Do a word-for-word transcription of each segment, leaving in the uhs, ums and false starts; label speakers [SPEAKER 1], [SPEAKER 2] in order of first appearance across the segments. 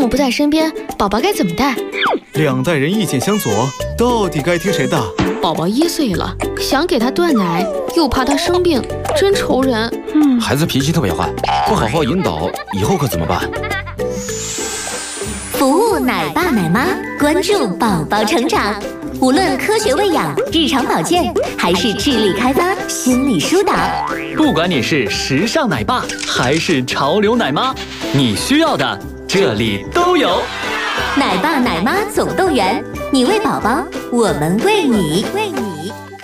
[SPEAKER 1] 母不在身边，宝宝该怎么带？
[SPEAKER 2] 两代人意见相左，到底该听谁的？
[SPEAKER 1] 宝宝一岁了，想给他断奶，又怕他生病，真愁人。
[SPEAKER 3] 嗯，孩子脾气特别坏，不好好引导，以后可怎么办？
[SPEAKER 4] 服务奶爸奶妈，关注宝宝成长。无论科学喂养、日常保健，还是智力开发、心理疏导，
[SPEAKER 5] 不管你是时尚奶爸还是潮流奶妈，你需要的这里都有。
[SPEAKER 4] 奶爸奶妈总动员，你为宝宝，我们为你。为你。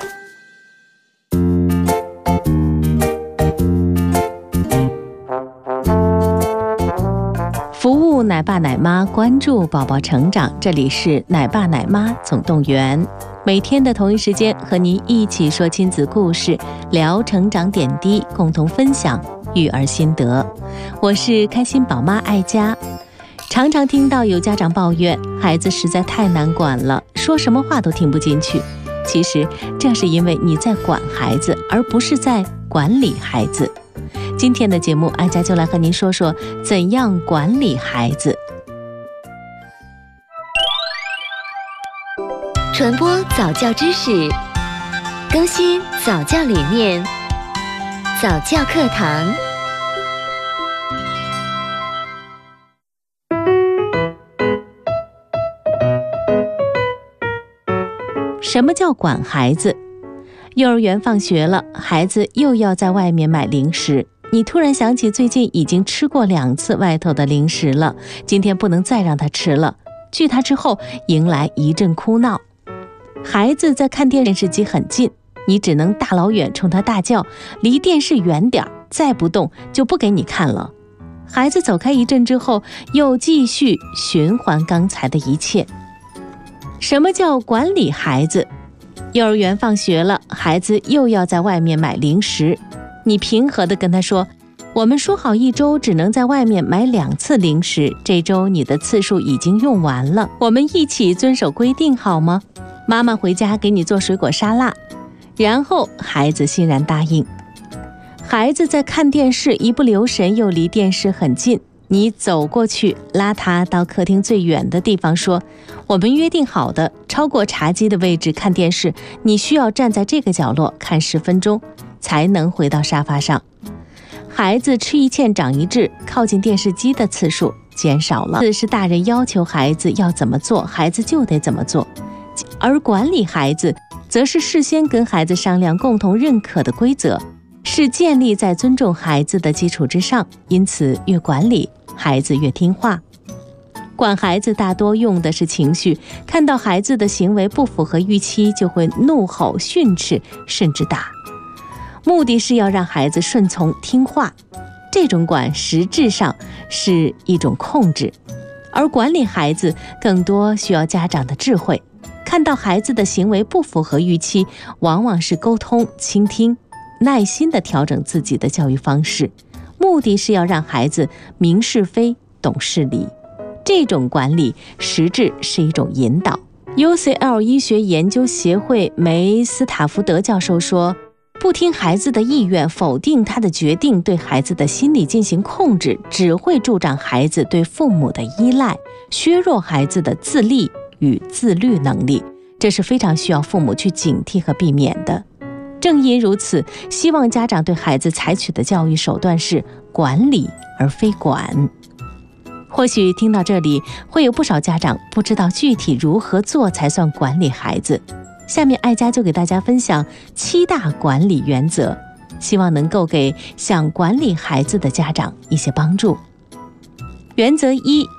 [SPEAKER 6] 服务奶爸奶妈，关注宝宝成长，这里是奶爸奶妈总动员。每天的同一时间，和您一起说亲子故事，聊成长点滴，共同分享育儿心得。我是开心宝妈爱佳。常常听到有家长抱怨，孩子实在太难管了，说什么话都听不进去。其实这是因为你在管孩子，而不是在管理孩子。今天的节目，爱佳就来和您说说怎样管理孩子。
[SPEAKER 4] 传播早教知识，更新早教理念，早教课堂。
[SPEAKER 6] 什么叫管孩子？幼儿园放学了，孩子又要在外面买零食。你突然想起最近已经吃过两次外头的零食了，今天不能再让他吃了。拒他之后，迎来一阵哭闹。孩子在看电视机很近，你只能大老远冲他大叫，离电视远点，再不动就不给你看了。孩子走开一阵之后，又继续循环刚才的一切。什么叫管理孩子？幼儿园放学了，孩子又要在外面买零食。你平和地跟他说，我们说好一周只能在外面买两次零食，这周你的次数已经用完了，我们一起遵守规定好吗？妈妈回家给你做水果沙拉。然后孩子欣然答应。孩子在看电视，一不留神又离电视很近，你走过去拉他到客厅最远的地方，说，我们约定好的，超过茶几的位置看电视，你需要站在这个角落看十分钟，才能回到沙发上。孩子吃一堑长一智，靠近电视机的次数减少了。这是大人要求孩子要怎么做，孩子就得怎么做。而管理孩子，则是事先跟孩子商量共同认可的规则，是建立在尊重孩子的基础之上，因此越管理，孩子越听话。管孩子大多用的是情绪，看到孩子的行为不符合预期，就会怒吼、训斥，甚至打。目的是要让孩子顺从听话。这种管实质上是一种控制，而管理孩子更多需要家长的智慧。看到孩子的行为不符合预期，往往是沟通、倾听，耐心地调整自己的教育方式，目的是要让孩子明是非、懂事理。这种管理实质是一种引导。 U C L 医学研究协会梅斯塔福德教授说，不听孩子的意愿，否定他的决定，对孩子的心理进行控制，只会助长孩子对父母的依赖，削弱孩子的自立与自律能力，这是非常需要父母去警惕和避免的。正因如此，希望家长对孩子采取的教育手段是管理而非管。或许听到这里，会有不少家长不知道具体如何做才算管理孩子。下面爱佳就给大家分享七大管理原则，希望能够给想管理孩子的家长一些帮助。原则一，